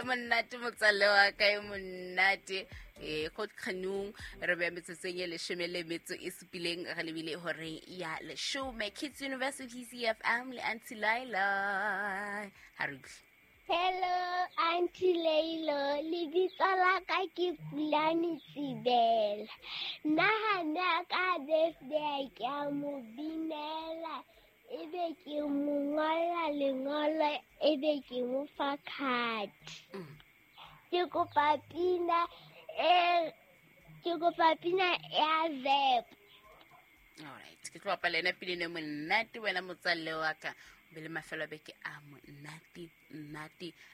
monate motswalle wa ka e monate go kganung re be metsetseng e leshome le metso e supileng ga lebile horeng ya leshome Kids University CFM le Auntie Laila Harugli. Hello, Auntie Leilo. Lebitso la ka ke Pulane Tsibela. Nahana ka birthday ke a mo binela. Ebe ke mo ngola lengolo, ebe ke mo fa card. Ke kopa pina ya Zep. Alright, ke tlo bapala ena pele ne monate wena motsalle wa ka be le mafelo beke a monate